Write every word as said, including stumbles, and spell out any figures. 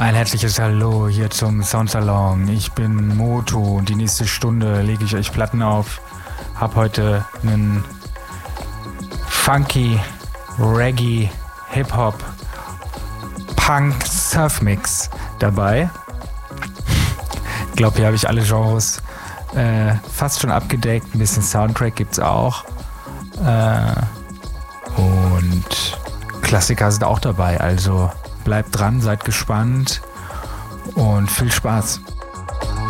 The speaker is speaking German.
Ein herzliches Hallo hier zum Soundsalon. Ich bin Moto und die nächste Stunde lege ich euch Platten auf. Hab heute einen funky, Reggae, Hip-Hop, Punk, Surf-Mix dabei. Ich glaube, hier habe ich alle Genres äh, fast schon abgedeckt. Ein bisschen Soundtrack gibt's auch. Äh, und Klassiker sind auch dabei, also bleibt dran, seid gespannt und viel Spaß.